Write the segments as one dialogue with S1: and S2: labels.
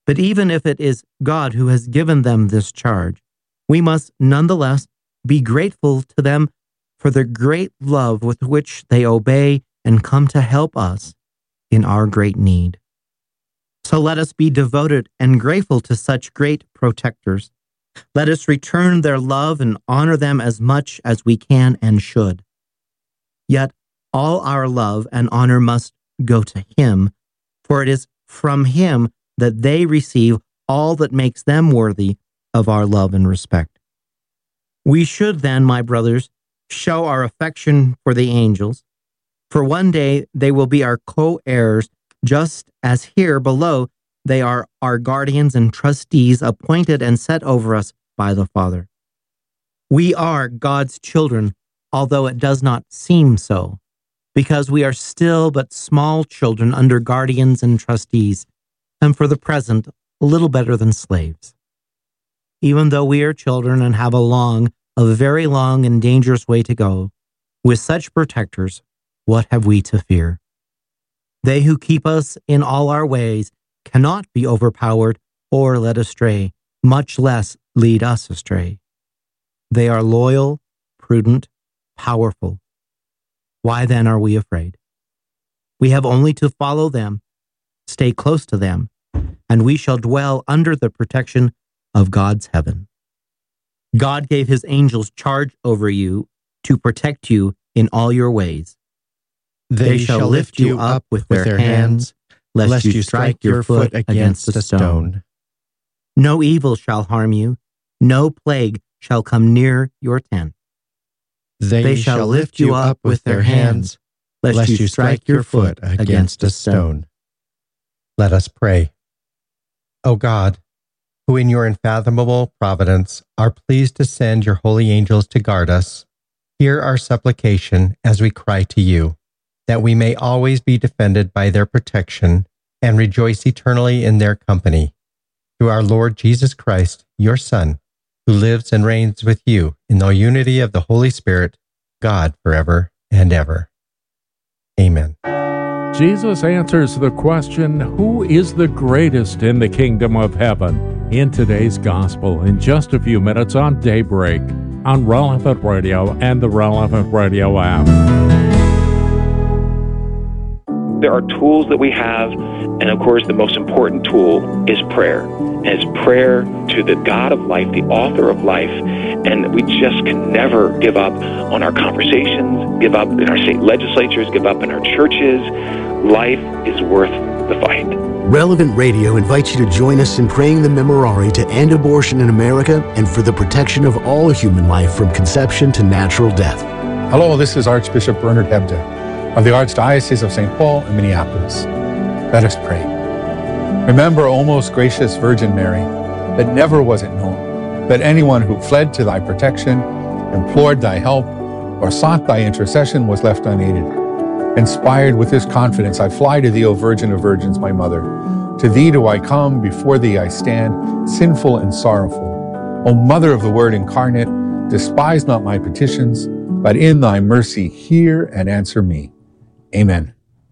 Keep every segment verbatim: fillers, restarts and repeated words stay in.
S1: But even if it is God who has given them this charge, we must nonetheless be grateful to them for the great love with which they obey and come to help us in our great need. So let us be devoted and grateful to such great protectors. Let us return their love and honor them as much as we can and should. Yet all our love and honor must go to Him, for it is from Him that they receive all that makes them worthy of our love and respect. We should then, my brothers, show our affection for the angels, for one day they will be our co-heirs, just as here below they are our guardians and trustees appointed and set over us by the Father. We are God's children, although it does not seem so, because we are still but small children under guardians and trustees, and for the present, a little better than slaves. Even though we are children and have a long, a very long and dangerous way to go, with such protectors, what have we to fear? They who keep us in all our ways cannot be overpowered or led astray, much less lead us astray. They are loyal, prudent, powerful. Why then are we afraid? We have only to follow them, stay close to them, and we shall dwell under the protection of God's heaven. God gave His angels charge over you to protect you in all your ways. They, they shall lift you up with their, their hands, lest, lest you strike your foot against a stone. No evil shall harm you, no plague shall come near your tent.
S2: They, they shall lift you up with their hands, lest, lest you strike your foot against a stone. Let us pray. O God, who in your unfathomable providence are pleased to send your holy angels to guard us, hear our supplication as we cry to you, that we may always be defended by their protection and rejoice eternally in their company. Through our Lord Jesus Christ, your Son, who lives and reigns with you in the unity of the Holy Spirit, God forever and ever. Amen.
S3: Jesus answers the question, who is the greatest in the kingdom of heaven? In today's gospel, in just a few minutes on Daybreak, on Relevant Radio and the Relevant Radio app.
S4: There are tools that we have, and of course the most important tool is prayer. And it's prayer to the God of life, the author of life, and we just can never give up on our conversations, give up in our state legislatures, give up in our churches. Life is worth the fight.
S5: Relevant Radio invites you to join us in praying the Memorare to end abortion in America and for the protection of all human life from conception to natural death.
S6: Hello, this is Archbishop Bernard Hebda of the Archdiocese of Saint Paul and Minneapolis. Let us pray. Remember, O most gracious Virgin Mary, that never was it known that anyone who fled to thy protection, implored thy help, or sought thy intercession was left unaided. Inspired with this confidence, I fly to thee, O Virgin of Virgins, my Mother. To thee do I come, before thee I stand, sinful and sorrowful. O Mother of the Word incarnate, despise not my petitions, but in thy mercy hear and answer me. Amen.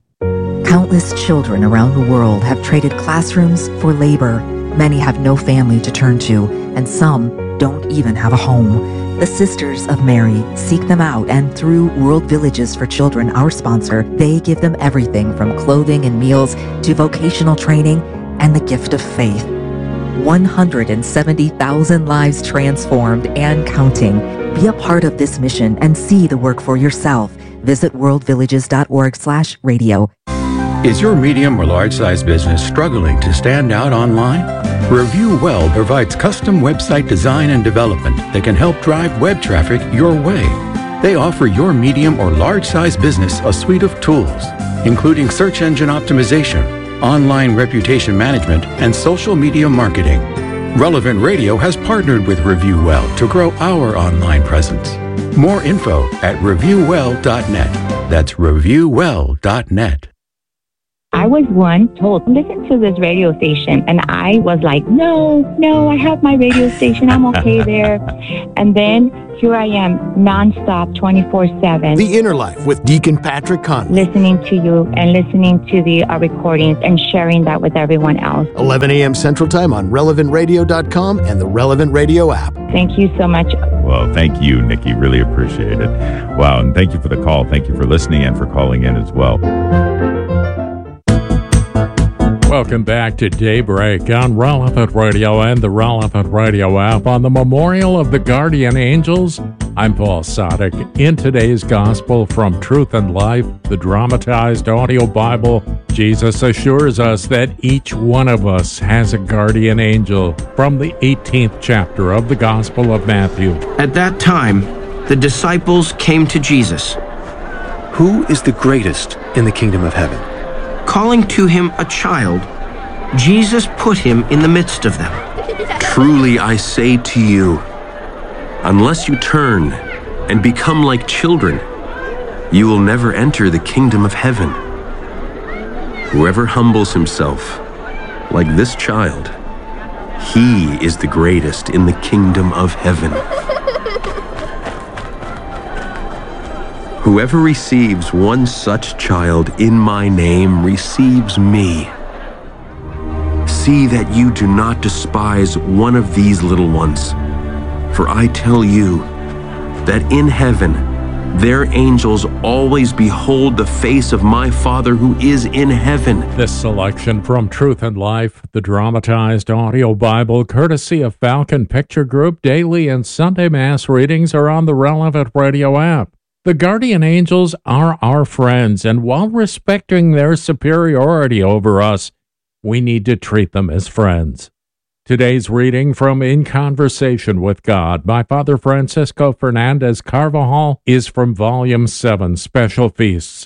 S7: Countless children around the world have traded classrooms for labor. Many have no family to turn to, and some don't even have a home. The Sisters of Mary seek them out, and through World Villages for Children, our sponsor, they give them everything from clothing and meals to vocational training and the gift of faith. one hundred seventy thousand lives transformed and counting. Be a part of this mission and see the work for yourself. Visit worldvillages.org slash radio.
S8: Is your medium or large-size business struggling to stand out online? Review Well provides custom website design and development that can help drive web traffic your way. They offer your medium or large-size business a suite of tools, including search engine optimization, online reputation management, and social media marketing. Relevant Radio has partnered with Review Well to grow our online presence. More info at review well dot net. That's review well dot net.
S9: I was one told, listen to this radio station. And I was like, no, no, I have my radio station. I'm okay there. And then here I am, nonstop, twenty-four seven.
S5: The Inner Life with Deacon Patrick Conley.
S9: Listening to you and listening to the uh, recordings and sharing that with everyone else.
S5: eleven a.m. Central Time on relevant radio dot com and the Relevant Radio app.
S9: Thank you so much.
S10: Well, thank you, Nikki. Really appreciate it. Wow, and thank you for the call. Thank you for listening and for calling in as well.
S3: Welcome back to Daybreak on Relevant Radio and the Relevant Radio app. On the memorial of the Guardian Angels, I'm Paul Sadek. In today's Gospel from Truth and Life, the dramatized audio Bible, Jesus assures us that each one of us has a guardian angel from the eighteenth chapter of the Gospel of Matthew.
S11: At that time, the disciples came to Jesus.
S12: Who is the greatest in the kingdom of heaven?
S11: Calling to him a child, Jesus put him in the midst of them.
S12: Truly I say to you, unless you turn and become like children, you will never enter the kingdom of heaven. Whoever humbles himself, like this child, he is the greatest in the kingdom of heaven. Whoever receives one such child in my name receives me. See that you do not despise one of these little ones, for I tell you that in heaven their angels always behold the face of my Father who is in heaven.
S3: This selection from Truth and Life, the dramatized audio Bible, courtesy of Falcon Picture Group. Daily and Sunday Mass readings are on the Relevant Radio app. The guardian angels are our friends, and while respecting their superiority over us, we need to treat them as friends. Today's reading from In Conversation with God by Father Francisco Fernandez Carvajal is from Volume seven, Special Feasts.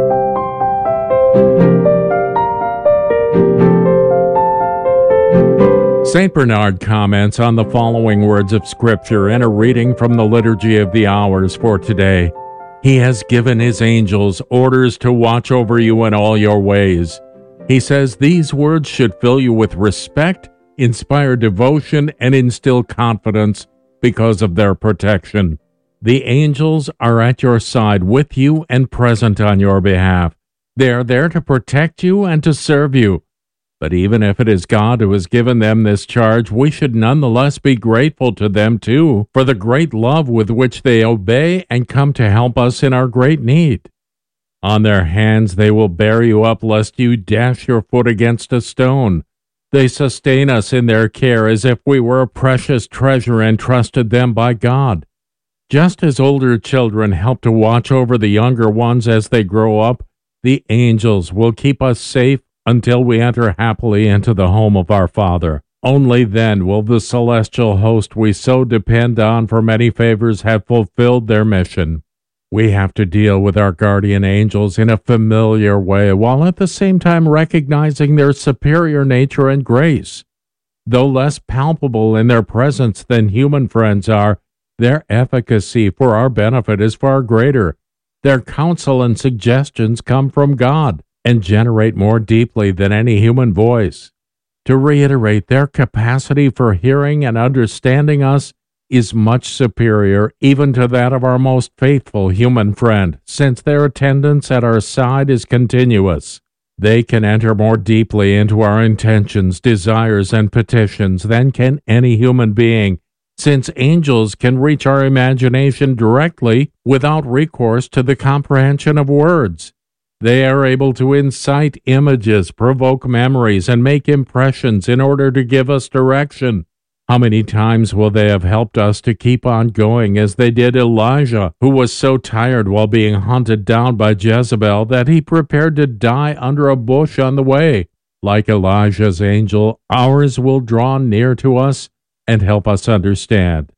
S3: Saint Bernard comments on the following words of Scripture in a reading from the Liturgy of the Hours for today. He has given his angels orders to watch over you in all your ways. He says these words should fill you with respect, inspire devotion, and instill confidence because of their protection. The angels are at your side with you and present on your behalf. They are there to protect you and to serve you. But even if it is God who has given them this charge, we should nonetheless be grateful to them too for the great love with which they obey and come to help us in our great need. On their hands they will bear you up lest you dash your foot against a stone. They sustain us in their care as if we were a precious treasure entrusted them by God. Just as older children help to watch over the younger ones as they grow up, the angels will keep us safe until we enter happily into the home of our Father. Only then will the celestial host we so depend on for many favors have fulfilled their mission. We have to deal with our guardian angels in a familiar way, while at the same time recognizing their superior nature and grace. Though less palpable in their presence than human friends are, their efficacy for our benefit is far greater. Their counsel and suggestions come from God and generate more deeply than any human voice. To reiterate, their capacity for hearing and understanding us is much superior even to that of our most faithful human friend, since their attendance at our side is continuous. They can enter more deeply into our intentions, desires, and petitions than can any human being, since angels can reach our imagination directly without recourse to the comprehension of words. They are able to incite images, provoke memories, and make impressions in order to give us direction. How many times will they have helped us to keep on going as they did Elijah, who was so tired while being hunted down by Jezebel that he prepared to die under a bush on the way? Like Elijah's angel, ours will draw near to us and help us understand.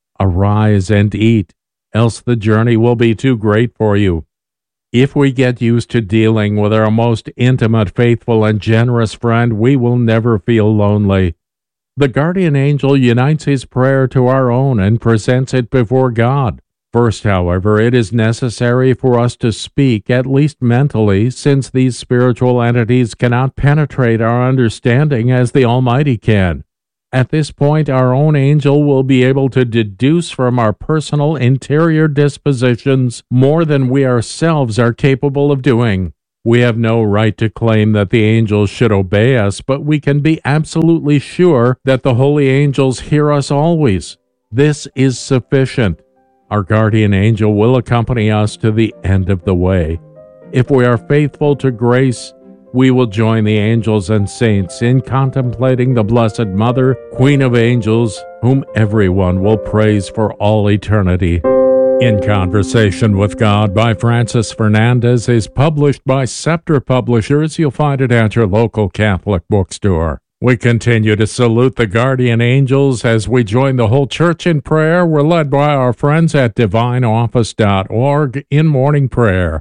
S3: Arise and eat, else the journey will be too great for you. If we get used to dealing with our most intimate, faithful, and generous friend, we will never feel lonely. The guardian angel unites his prayer to our own and presents it before God. First, however, it is necessary for us to speak, at least mentally, since these spiritual entities cannot penetrate our understanding as the Almighty can. At this point, our own angel will be able to deduce from our personal interior dispositions more than we ourselves are capable of doing. We have no right to claim that the angels should obey us, but we can be absolutely sure that the holy angels hear us always. This is sufficient. Our guardian angel will accompany us to the end of the way. If we are faithful to grace, we will join the angels and saints in contemplating the Blessed Mother, Queen of Angels, whom everyone will praise for all eternity. In Conversation with God by Francis Fernandez is published by Scepter Publishers. You'll find it at your local Catholic bookstore. We continue to salute the guardian angels as we join the whole church in prayer. We're led by our friends at divine office dot org in morning prayer.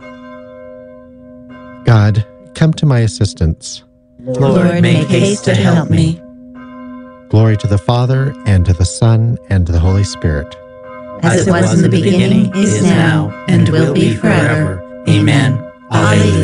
S2: God, come to my assistance.
S13: Lord, make haste to help me.
S2: Glory to the Father, and to the Son, and to the Holy Spirit.
S13: As it was in the beginning, is now, and will be forever. Amen. Alleluia.